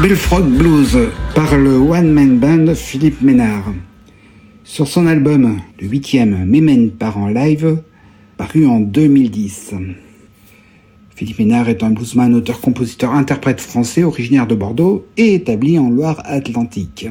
Bullfrog Blues par le one-man band Philippe Ménard. Sur son album, le 8e Mémène part en live, paru en 2010. Philippe Ménard est un bluesman, auteur, compositeur, interprète français originaire de Bordeaux et établi en Loire-Atlantique.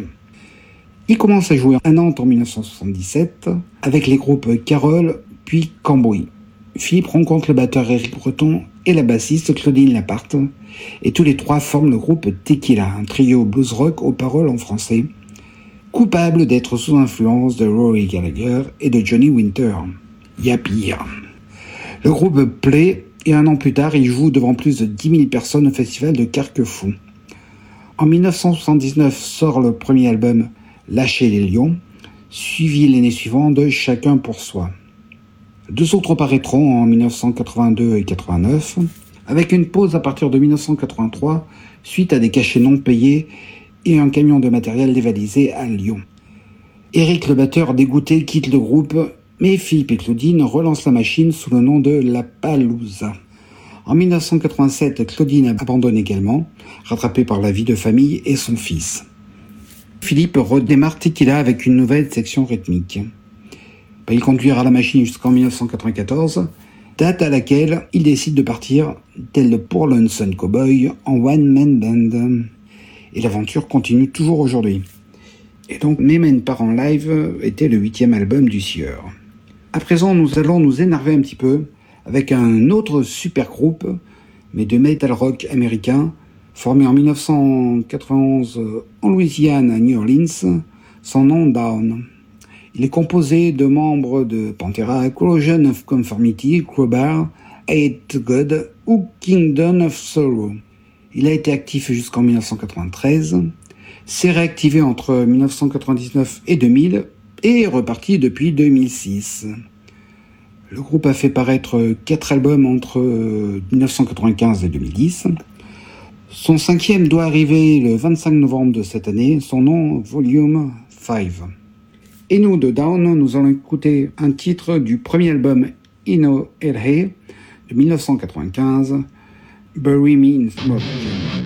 Il commence à jouer à Nantes en 1977 avec les groupes Carole puis Cambouis. Philippe rencontre le batteur Éric Breton et la bassiste Claudine Laparte, et tous les trois forment le groupe Tequila, un trio blues rock aux paroles en français, coupable d'être sous influence de Rory Gallagher et de Johnny Winter. Y a pire. Le groupe plaît et un an plus tard, il joue devant plus de 10 000 personnes au festival de Carquefou. En 1979 sort le premier album Lâcher les lions, suivi l'année suivante de Chacun pour soi. Deux autres paraîtront en 1982 et 89, avec une pause à partir de 1983 suite à des cachets non payés et un camion de matériel dévalisé à Lyon. Éric le batteur dégoûté quitte le groupe, mais Philippe et Claudine relancent la machine sous le nom de La Palouza. En 1987, Claudine abandonne également, rattrapée par la vie de famille et son fils. Philippe redémarre Tequila avec une nouvelle section rythmique. Il conduira la machine jusqu'en 1994, date à laquelle il décide de partir, tel le Poor Lonesome Cowboy, en one-man band. Et l'aventure continue toujours aujourd'hui. Et donc, Mémène part en live était le 8e album du Sieur. À présent, nous allons nous énerver un petit peu avec un autre super groupe, mais de metal rock américain, formé en 1991 en Louisiane à New Orleans, son nom Down. Il est composé de membres de Pantera, Corrosion of Conformity, Crowbar, Hate God ou Kingdom of Sorrow. Il a été actif jusqu'en 1993, s'est réactivé entre 1999 et 2000 et est reparti depuis 2006. Le groupe a fait paraître 4 albums entre 1995 et 2010. Son 5e doit arriver le 25 novembre de cette année, son nom Volume 5. Et nous, de Down, nous allons écouter un titre du premier album Ino El Hey de 1995, Bury Me in Smoke.